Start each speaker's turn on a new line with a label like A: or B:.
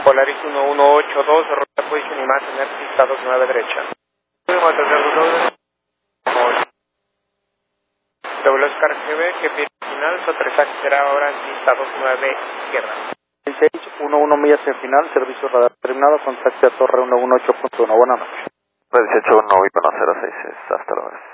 A: Polaris 1182, ruta position y más, tener pista 29 derecha. Doble Oscar GB, que pide final, su aterrizaje será ahora en pista 29 izquierda.
B: 1611 millas en final, servicio radar terminado, contacte a torre 118.1, buenas noches.
C: 181, voy con la 066, hasta luego.